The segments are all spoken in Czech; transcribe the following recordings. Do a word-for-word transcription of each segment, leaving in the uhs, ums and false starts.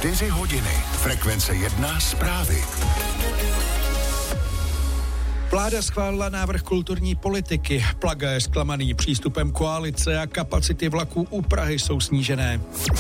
čtyři hodiny. Frekvence jedna zprávy. Vláda schválila návrh kulturní politiky. Plaga je zklamaný přístupem koalice a kapacity vlaků u Prahy jsou snížené.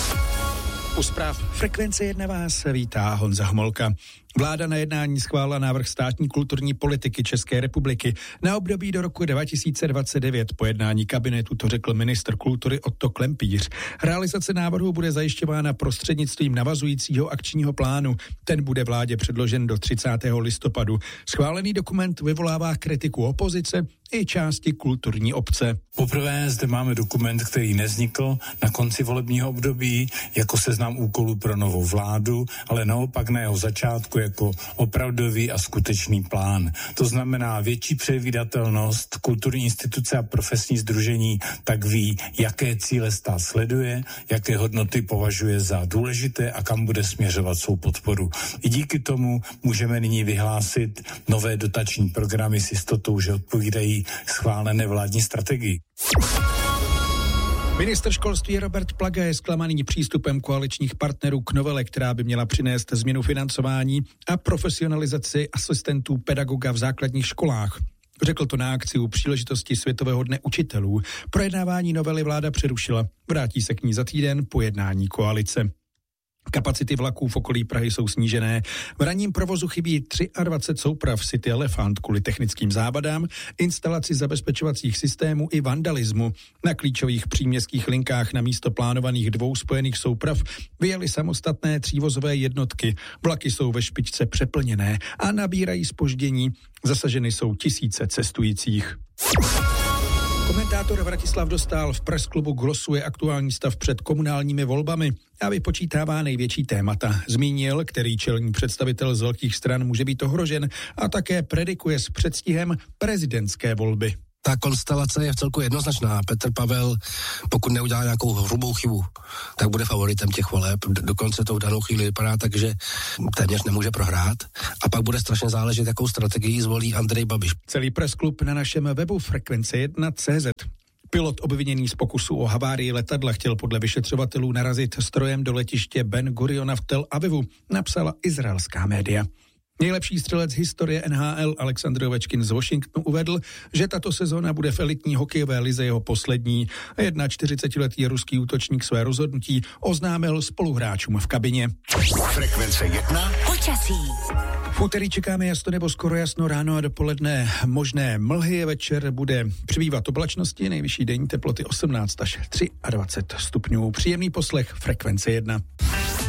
U zpráv Frekvence jedna vás vítá Honza Homolka. Vláda na jednání schválila návrh státní kulturní politiky České republiky na období do roku dva tisíce dvacet devět. Po jednání kabinetu to řekl ministr kultury Otto Klempíř. Realizace návrhu bude zajišťována prostřednictvím navazujícího akčního plánu. Ten bude vládě předložen do třicátého listopadu. Schválený dokument vyvolává kritiku opozice i části kulturní obce. Poprvé zde máme dokument, který nevznikl na konci volebního období jako seznam úkolů pro novou vládu, ale naopak na jeho začátku jako opravdový a skutečný plán. To znamená větší předvídatelnost, kulturní instituce a profesní sdružení tak ví, jaké cíle stát sleduje, jaké hodnoty považuje za důležité a kam bude směřovat svou podporu. I díky tomu můžeme nyní vyhlásit nové dotační programy s jistotou, že odpovídají schválené vládní strategii. Ministr školství Robert Plaga je zklamaný přístupem koaličních partnerů k novele, která by měla přinést změnu financování a profesionalizaci asistentů pedagoga v základních školách. Řekl to na akci u příležitosti Světového dne učitelů. Projednávání novely vláda přerušila. Vrátí se k ní za týden po jednání koalice. Kapacity vlaků v okolí Prahy jsou snížené. V ranním provozu chybí dvacet tři souprav City Elefant kvůli technickým závadám, instalaci zabezpečovacích systémů i vandalismu. Na klíčových příměstských linkách na místo plánovaných dvou spojených souprav vyjeli samostatné třívozové jednotky. Vlaky jsou ve špičce přeplněné a nabírají zpoždění. Zasaženy jsou tisíce cestujících. Komentátor Vratislav Dostál v presklubu glosuje aktuální stav před komunálními volbami a vypočítává největší témata. Zmínil, který čelní představitel z velkých stran může být ohrožen a také predikuje s předstihem prezidentské volby. Ta konstelace je v celku jednoznačná. Petr Pavel, pokud neudělá nějakou hrubou chybu, tak bude favoritem těch voleb. Dokonce to v danou chvíli vypadá tak, že téměř nemůže prohrát. A pak bude strašně záležet, jakou strategii zvolí Andrej Babiš. Celý presklub na našem webu frekvence jedna tečka cé zet. Pilot obviněný z pokusu o havárii letadla chtěl podle vyšetřovatelů narazit strojem do letiště Ben Guriona v Tel Avivu, napsala izraelská média. Nejlepší střelec historie N H L Alexander Ovečkin z Washingtonu uvedl, že tato sezóna bude v elitní hokejové lize jeho poslední. čtyřicetiletý ruský útočník své rozhodnutí oznámil spoluhráčům v kabině. Frekvence jedna. Počasí. V úterý čekáme jasno nebo skoro jasno, ráno a dopoledne možné mlhy, večer bude přibývat oblačnosti, nejvyšší denní teploty osmnáct až dvacet tři stupňů. Příjemný poslech Frekvence jedna.